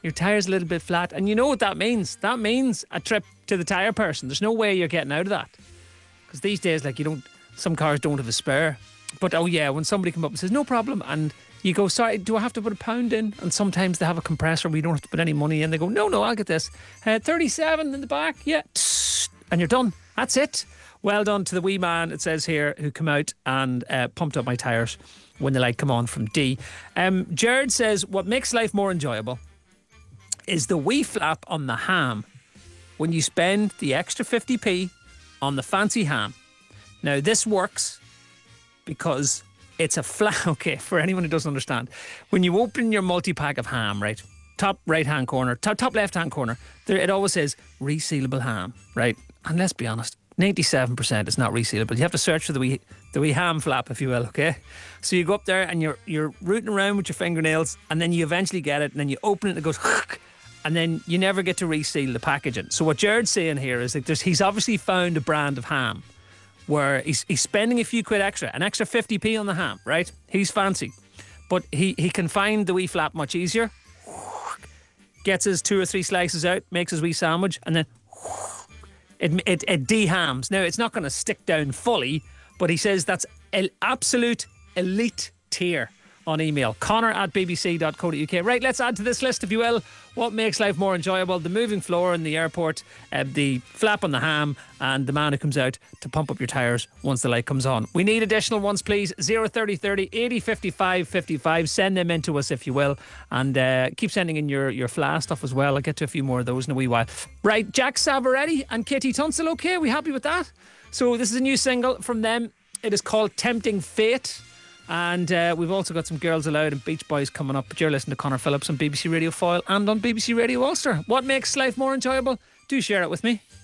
your tyre's a little bit flat. And you know what that means? That means a trip to the tyre person. There's no way you're getting out of that. Because these days, like, some cars don't have a spare. But, oh yeah, when somebody comes up and says, no problem, and you go, sorry, do I have to put £1 in? And sometimes they have a compressor where you don't have to put any money in. They go, no, I'll get this. 37 in the back, yeah. And you're done. That's it. Well done to the wee man, it says here, who come out and pumped up my tyres when the light come on from D. Jared says, what makes life more enjoyable is the wee flap on the ham when you spend the extra 50p on the fancy ham. Now, this works because it's a flap. Okay, for anyone who doesn't understand, when you open your multi-pack of ham, right, top right-hand corner, top left-hand corner, there it always says resealable ham, right? And let's be honest, 97% is not resealable. You have to search for the wee ham flap, if you will, okay? So you go up there and you're rooting around with your fingernails, and then you eventually get it, and then you open it and it goes and then you never get to reseal the packaging. So what Jared's saying here is that he's obviously found a brand of ham where he's spending a few quid extra, an extra 50p on the ham, right? He's fancy. But he can find the wee flap much easier. Gets his 2 or 3 slices out, makes his wee sandwich, and then it dehams. Now, it's not going to stick down fully, but he says that's absolute elite tier on email. Connor@bbc.co.uk. Right, let's add to this list, if you will. What makes life more enjoyable? The moving floor in the airport, the flap on the ham, and the man who comes out to pump up your tyres once the light comes on. We need additional ones, please. 03030 80 55 55. Send them in to us, if you will. And keep sending in your Fla stuff as well. I'll get to a few more of those in a wee while. Right, Jack Savaretti and Katie Tunstall, okay? Are we happy with that? So this is a new single from them. It is called Tempting Fate. And we've also got some Girls Aloud and Beach Boys coming up. But you're listening to Conor Phillips on BBC Radio Foyle and on BBC Radio Ulster. What makes life more enjoyable? Do share it with me.